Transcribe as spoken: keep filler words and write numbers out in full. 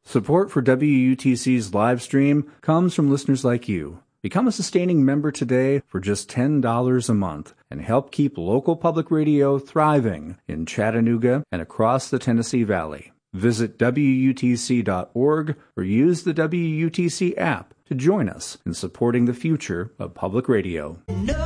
Support for W U T C's live stream comes from listeners like you. Become a sustaining member today for just ten dollars a month and help keep local public radio thriving in Chattanooga and across the Tennessee Valley. Visit W U T C dot org or use the W U T C app to join us in supporting the future of public radio. No.